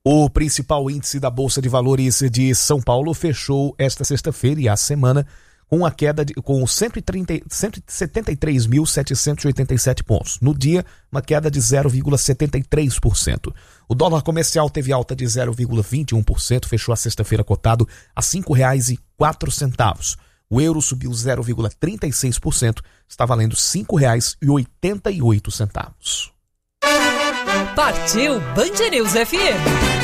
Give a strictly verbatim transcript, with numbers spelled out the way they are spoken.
O principal índice da Bolsa de Valores de São Paulo fechou esta sexta-feira e a semana com a queda de, com cento e setenta e três mil setecentos e oitenta e sete pontos. No dia, uma queda de zero vírgula setenta e três por cento. O dólar comercial teve alta de zero vírgula vinte e um por cento, fechou a sexta-feira cotado a cinco reais e quatro centavos. O euro subiu zero vírgula trinta e seis por cento, está valendo cinco reais e oitenta e oito centavos. Partiu Band News F M.